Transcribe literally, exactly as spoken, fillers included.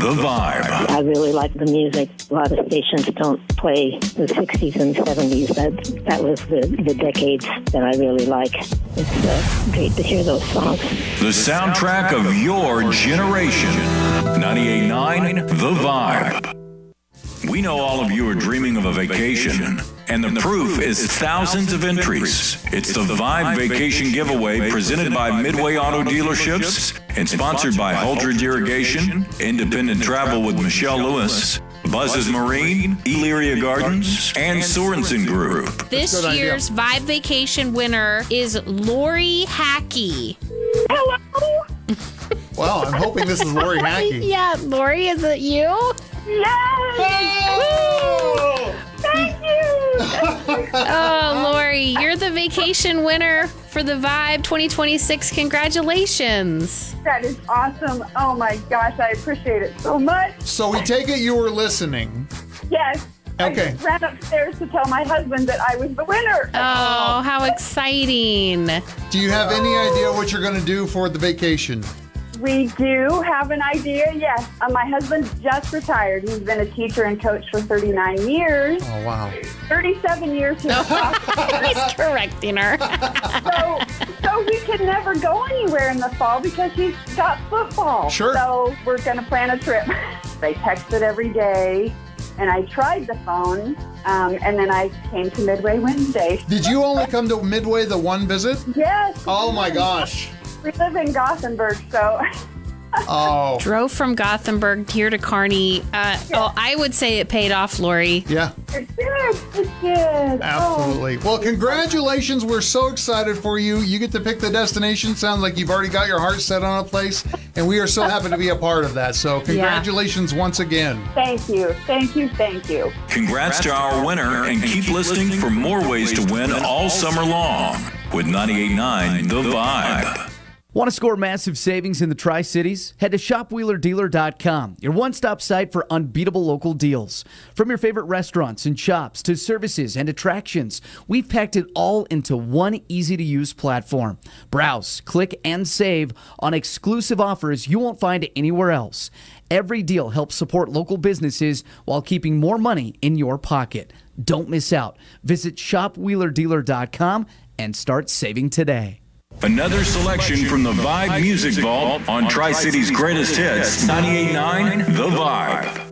The Vibe. I really like the music. A lot of stations don't play the sixties and seventies. That that was the, the decades that I really like. It's uh, great to hear those songs. The soundtrack of your generation. ninety-eight point nine The Vibe. We know all of you are dreaming of a vacation, and the proof is thousands of entries. It's the Vibe Vacation Giveaway presented by Midway Auto Dealerships and sponsored by Holdred Irrigation, Independent Travel with Michelle Lewis, Buzz's Marine, Elyria Gardens, and Sorensen Group. This year's Vibe Vacation winner is Lori Hackey. Hello? Wow, I'm hoping this is Lori Hackey. Yeah, Lori, is it you? Yes! Oh! Thank you! Oh, Lori, you're the vacation winner for the Vibe twenty twenty-six. Congratulations. That is awesome. Oh my gosh, I appreciate it so much. So we take it you were listening. Yes. Okay. I ran upstairs to tell my husband that I was the winner. Oh, how exciting. Do you have any idea what you're going to do for the vacation? We do have an idea, yes. Uh, my husband just retired. He's been a teacher and coach for thirty-nine years. Oh, wow. thirty-seven years here. He's correcting her. so, so we could never go anywhere in the fall because he's got football. Sure. So we're going to plan a trip. They texted every day, and I tried the phone, um, and then I came to Midway Wednesday. Did you only come to Midway the one visit? Yes. Oh, my gosh. We live in Gothenburg, so... Oh. Drove from Gothenburg here to Kearney. Uh, oh, I would say it paid off, Lori. Yeah. It did. It did. Absolutely. Well, congratulations. We're so excited for you. You get to pick the destination. Sounds like you've already got your heart set on a place, and we are so happy to be a part of that. So congratulations once again. Thank you. Thank you. Thank you. Congrats to our winner, and keep listening for more ways to win all summer long with ninety-eight point nine The Vibe. Want to score massive savings in the Tri-Cities? Head to shop wheeler dealer dot com, your one-stop site for unbeatable local deals. From your favorite restaurants and shops to services and attractions, we've packed it all into one easy-to-use platform. Browse, click, and save on exclusive offers you won't find anywhere else. Every deal helps support local businesses while keeping more money in your pocket. Don't miss out. Visit shop wheeler dealer dot com and start saving today. Another selection from the Vibe Music Vault on Tri-City's greatest hits, ninety-eight point nine The Vibe.